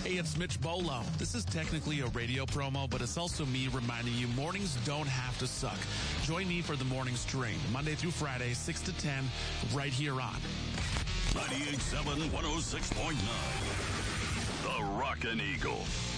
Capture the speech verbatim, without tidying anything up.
Hey, it's Mitch Bolo. This is technically a radio promo, but it's also me reminding you mornings don't have to suck. Join me for the morning stream, Monday through Friday, six to ten, right here on ninety-eight point seven, one oh six point nine. The Rockin' Eagle.